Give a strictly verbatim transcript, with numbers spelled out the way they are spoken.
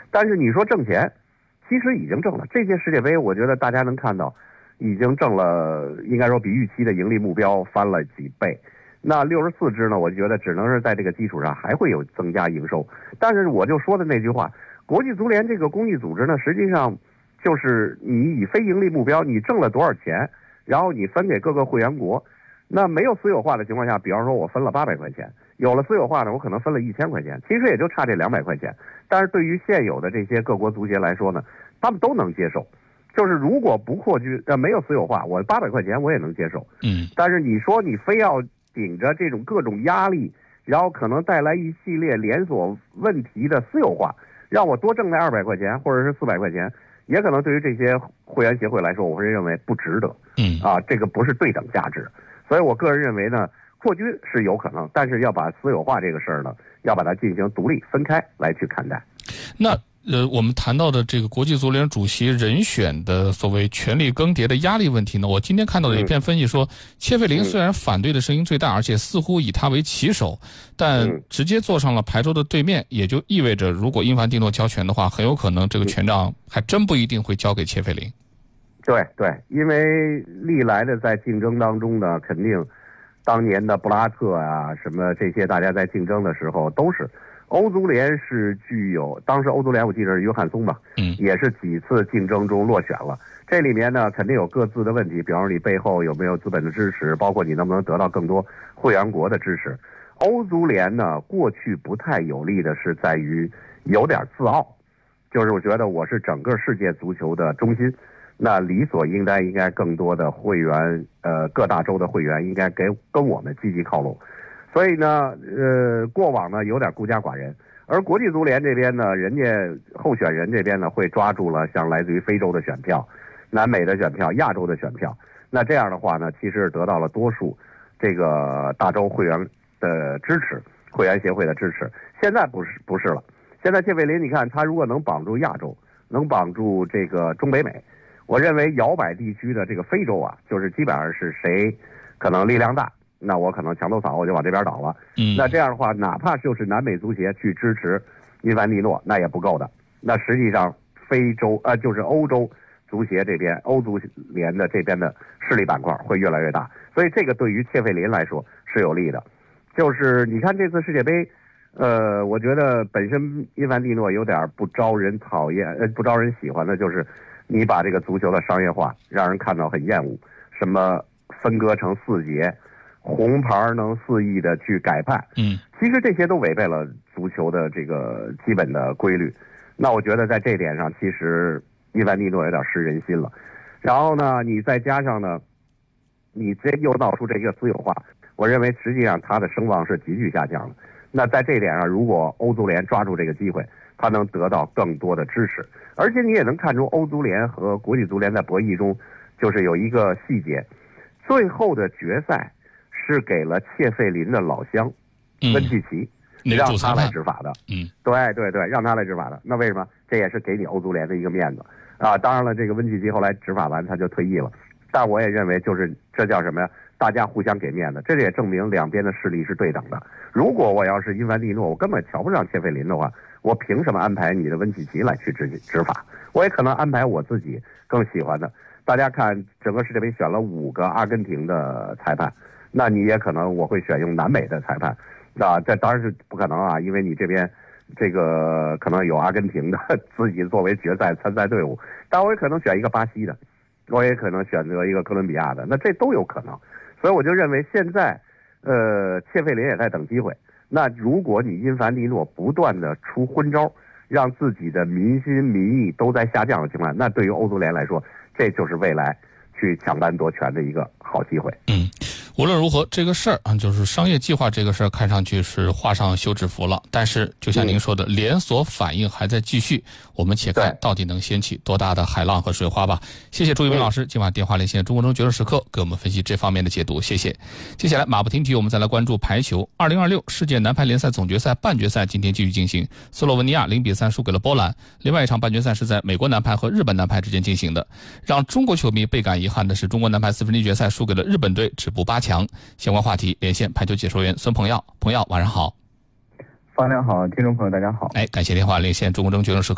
但是你说挣钱，其实已经挣了。这届世界杯，我觉得大家能看到，已经挣了，应该说比预期的盈利目标翻了几倍。那六十四支呢，我觉得只能是在这个基础上还会有增加营收。但是我就说的那句话，国际足联这个公益组织呢，实际上就是你以非盈利目标，你挣了多少钱，然后你分给各个会员国。那没有私有化的情况下，比方说我分了八百块钱，有了私有化呢，我可能分了一千块钱，其实也就差这两百块钱。但是对于现有的这些各国足协来说呢，他们都能接受。就是如果不扩军，呃，没有私有化，我八百块钱我也能接受。 嗯。 但是你说你非要顶着这种各种压力，然后可能带来一系列连锁问题的私有化，让我多挣那二百块钱或者是四百块钱，也可能对于这些会员协会来说，我会认为不值得。 嗯。 啊，这个不是对等价值。所以我个人认为呢，扩军是有可能，但是要把私有化这个事儿呢，要把它进行独立分开来去看待。 那呃，我们谈到的这个国际足联主席人选的所谓权力更迭的压力问题呢，我今天看到的一篇分析说，嗯、切费林虽然反对的声音最大，而且似乎以他为旗手，但直接坐上了牌桌的对面，也就意味着如果英凡蒂诺交权的话，很有可能这个权杖还真不一定会交给切费林。 对对，因为历来的在竞争当中呢，肯定当年的布拉特啊什么这些大家在竞争的时候都是欧足联是具有，当时欧足联我记得是约翰松吧， 嗯， 也是几次竞争中落选了。这里面呢肯定有各自的问题，比方说你背后有没有资本的支持，包括你能不能得到更多会员国的支持。欧足联呢过去不太有利的是在于有点自傲，就是我觉得我是整个世界足球的中心。那理所应当应该更多的会员，呃，各大洲的会员应该给跟我们积极靠拢，所以呢，呃，过往呢有点孤家寡人，而国际足联这边呢，人家候选人这边呢会抓住了像来自于非洲的选票、南美的选票、亚洲的选票，那这样的话呢，其实得到了多数这个大洲会员的支持，会员协会的支持。现在不是不是了，现在切费林，你看他如果能绑住亚洲，能绑住这个中北美。我认为摇摆地区的这个非洲啊，就是基本上是谁可能力量大，那我可能墙头草我就往这边倒了。 嗯， 那这样的话，哪怕就是南美足协去支持因凡蒂诺，那也不够的。那实际上非洲呃就是欧洲足协这边，欧足联的这边的势力板块会越来越大，所以这个对于切费林来说是有利的。就是你看这次世界杯，呃，我觉得本身因凡蒂诺有点不招人讨厌，呃，不招人喜欢的就是。你把这个足球的商业化让人看到很厌恶，什么分割成四节，红牌能肆意的去改判， 嗯， 其实这些都违背了足球的这个基本的规律。那我觉得在这点上，其实因凡蒂诺有点失人心了。然后呢，你再加上呢，你这又闹出这个私有化，我认为实际上他的声望是急剧下降的。那在这点上，如果欧足联抓住这个机会，他能得到更多的支持。而且你也能看出欧足联和国际足联在博弈中，就是有一个细节，最后的决赛是给了切费林的老乡温契奇， 嗯、 让他来执法的。 嗯， 对对对，让他来执法的。那为什么？这也是给你欧足联的一个面子啊！当然了，这个温契奇后来执法完他就退役了，但我也认为就是这叫什么呀？大家互相给面子，这也证明两边的势力是对等的。如果我要是因凡蒂诺，我根本瞧不上切费林的话，我凭什么安排你的温契奇来去执执法？我也可能安排我自己更喜欢的。大家看，整个世界杯选了五个阿根廷的裁判，那你也可能我会选用南美的裁判，那这当然是不可能啊，因为你这边这个可能有阿根廷的自己作为决赛参赛队伍，但我也可能选一个巴西的，我也可能选择一个哥伦比亚的，那这都有可能。所以我就认为现在，呃，切费林也在等机会。那如果你因凡蒂诺不断的出昏招，让自己的民心民意都在下降的情况下，那对于欧足联来说，这就是未来去抢班夺权的一个好机会。 嗯，无论如何，这个事儿啊，就是商业计划这个事儿，看上去是画上休止符了。但是，就像您说的，嗯、连锁反应还在继续。我们且看到底能掀起多大的海浪和水花吧。谢谢朱一鸣老师今晚电话连线中国中决胜时刻，给我们分析这方面的解读。谢谢。接下来马不停蹄，我们再来关注排球。二零二六世界男排联赛总决赛半决赛今天继续进行，斯洛文尼亚零比三输给了波兰。另外一场半决赛是在美国男排和日本男排之间进行的。让中国球迷倍感遗憾的是，中国男排四分之一决赛输给了日本队，止步八强。相关话题连线排球解说员孙鹏耀。鹏耀晚上好。 方亮好，听众朋友大家好。 哎，感谢电话连线中国中决胜时刻。